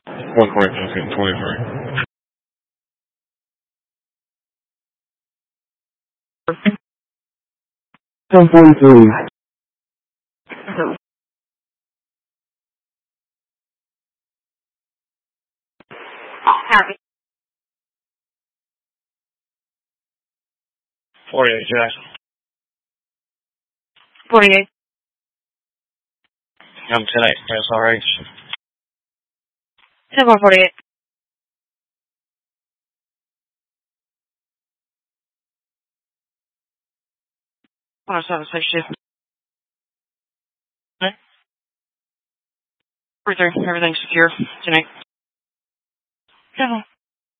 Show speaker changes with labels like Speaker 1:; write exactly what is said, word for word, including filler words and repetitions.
Speaker 1: One correct, okay, twenty-three. ten forty-three.
Speaker 2: Harry.
Speaker 1: forty-eight, Jackson.
Speaker 2: forty-eight.
Speaker 1: I'm ten eight, S R H.
Speaker 2: ten four forty-eight. one oh seven six two. three three. Everything's secure. ten eight.